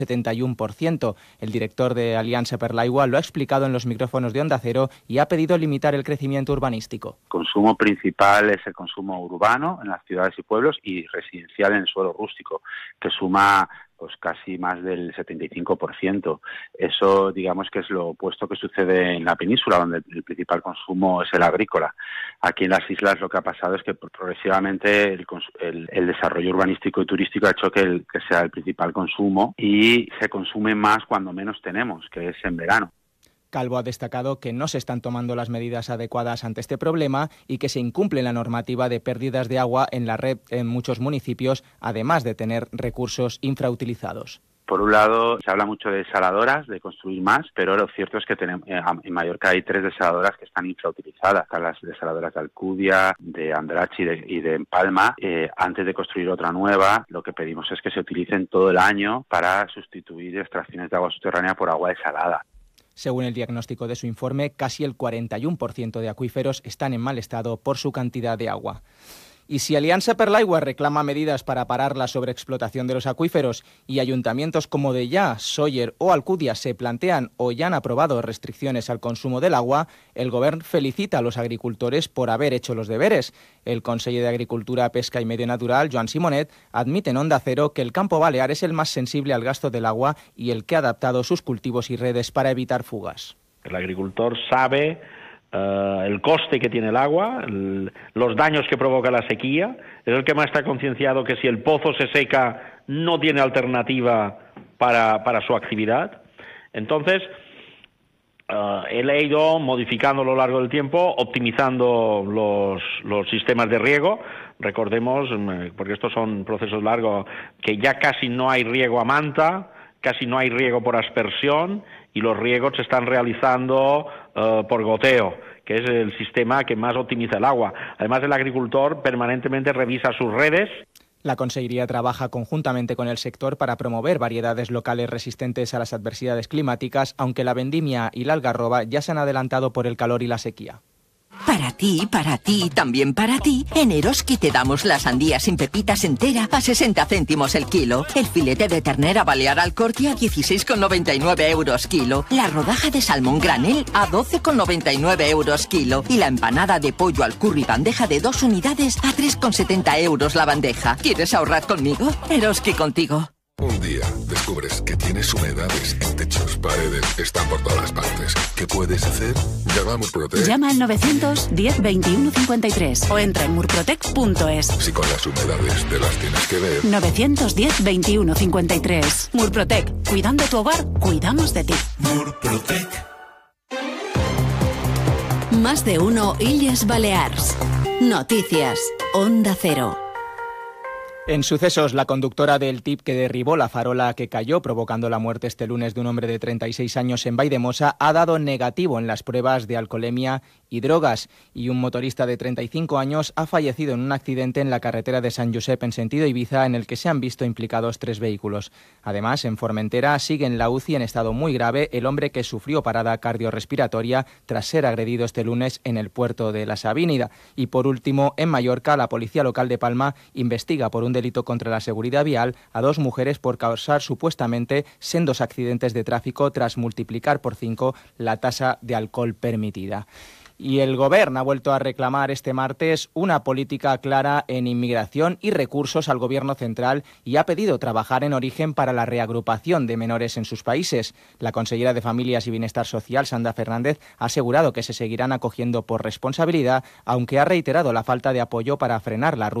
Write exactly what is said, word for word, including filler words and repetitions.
setenta y uno por ciento. El director de Aliança per l'Aigua lo ha explicado en los micrófonos de Onda Cero y ha pedido limitar el crecimiento urbanístico. El consumo principal es el consumo urbano en las ciudades y pueblos y residencial en el suelo rústico, que suma pues casi más del setenta y cinco por ciento. Eso, digamos, que es lo opuesto que sucede en la península, donde el principal consumo es el agrícola. Aquí en las islas lo que ha pasado es que progresivamente el, el, el desarrollo urbanístico y turístico ha hecho que, el, que sea el principal consumo y se consume más cuando menos tenemos, que es en verano. Calvo ha destacado que no se están tomando las medidas adecuadas ante este problema y que se incumple la normativa de pérdidas de agua en la red en muchos municipios, además de tener recursos infrautilizados. Por un lado, se habla mucho de desaladoras, de construir más, pero lo cierto es que tenemos, en Mallorca hay tres desaladoras que están infrautilizadas. Están las desaladoras de Alcudia, de Andratx y de, y de Palma. Eh, antes de construir otra nueva, lo que pedimos es que se utilicen todo el año para sustituir extracciones de agua subterránea por agua desalada. Según el diagnóstico de su informe, casi el cuarenta y uno por ciento de acuíferos están en mal estado por su cantidad de agua. Y si Aliança per l'Aigua reclama medidas para parar la sobreexplotación de los acuíferos y ayuntamientos como Deià, Sóller o Alcúdia se plantean o ya han aprobado restricciones al consumo del agua, el Govern felicita a los agricultores por haber hecho los deberes. El conseller de Agricultura, Pesca y Medio Natural, Joan Simonet, admite en Onda Cero que el campo balear es el más sensible al gasto del agua y el que ha adaptado sus cultivos y redes para evitar fugas. El agricultor sabe Uh, el coste que tiene el agua, el, los daños que provoca la sequía, es el que más está concienciado que si el pozo se seca no tiene alternativa para, para su actividad. Entonces, uh, él ha ido modificando a lo largo del tiempo, optimizando los, los sistemas de riego. Recordemos, porque estos son procesos largos, que ya casi no hay riego a manta, casi no hay riego por aspersión y los riegos se están realizando uh, por goteo, que es el sistema que más optimiza el agua. Además, el agricultor permanentemente revisa sus redes. La Consellería trabaja conjuntamente con el sector para promover variedades locales resistentes a las adversidades climáticas, aunque la vendimia y la algarroba ya se han adelantado por el calor y la sequía. Para ti, para ti, también para ti, en Eroski te damos la sandía sin pepitas entera a sesenta céntimos el kilo, el filete de ternera balear al corte a dieciséis con noventa y nueve euros kilo, la rodaja de salmón granel a doce con noventa y nueve euros kilo y la empanada de pollo al curry bandeja de dos unidades a tres con setenta euros la bandeja. ¿Quieres ahorrar conmigo? Eroski contigo. Un día descubres que tienes humedades en techos, paredes, están por todas partes. ¿Qué puedes hacer? Llama a Murprotec. Llama al novecientos diez veintiuno cincuenta y tres o entra en murprotec punto es. Si con las humedades te las tienes que ver. novecientos diez veintiuno cincuenta y tres. Murprotec. Cuidando tu hogar, cuidamos de ti. Murprotec. Más de uno Illes Balears. Noticias. Onda Cero. En sucesos, la conductora del Tip que derribó la farola que cayó provocando la muerte este lunes de un hombre de treinta y seis años en Valldemossa ha dado negativo en las pruebas de alcoholemia y drogas, y un motorista de treinta y cinco años ha fallecido en un accidente en la carretera de San Josep en sentido Ibiza en el que se han visto implicados tres vehículos. Además, en Formentera sigue en la U C I en estado muy grave el hombre que sufrió parada cardiorrespiratoria tras ser agredido este lunes en el puerto de la Sabínida. Y por último, en Mallorca, la policía local de Palma investiga por un delito contra la seguridad vial a dos mujeres por causar supuestamente sendos accidentes de tráfico tras multiplicar por cinco la tasa de alcohol permitida. Y el Govern ha vuelto a reclamar este martes una política clara en inmigración y recursos al Gobierno central y ha pedido trabajar en origen para la reagrupación de menores en sus países. La consellera de Familias y Bienestar Social, Sandra Fernández, ha asegurado que se seguirán acogiendo por responsabilidad, aunque ha reiterado la falta de apoyo para frenar la ruta